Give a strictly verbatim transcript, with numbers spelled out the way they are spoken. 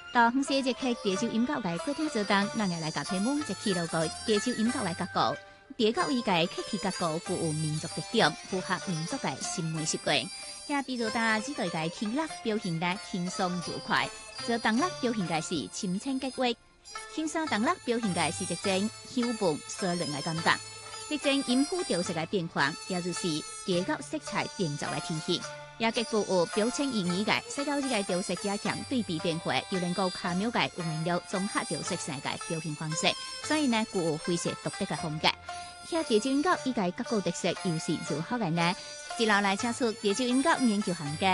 到方式即刻地州音乐来过听做当，咱也来甲题目即起落个地州音乐来结构。地教伊个客气结构具有民族特点，符合民族个审美习惯。遐比如呾只对个轻乐表现得轻松愉快，做重乐表现个是深浅结weight，轻松重乐表现个是一种幽默疏冷个感觉。这种音符调色个变化，也就是地教色彩变奏个体现。也极富有表情意义嘅，使到呢個調色加強對比變化，又能夠巧妙嘅運用綜合調色世界表現方式，所以呢具有非常獨特嘅風格。遐地州音樂依個結構特色又是如何嘅呢？接落來請出地州音樂研究行家